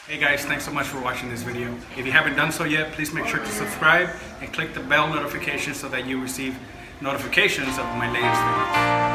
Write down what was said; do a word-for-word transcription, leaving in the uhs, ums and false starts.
Hey guys, thanks so much for watching this video. If you haven't done so yet, please make sure to subscribe and click the bell notification so that you receive notifications of my latest videos.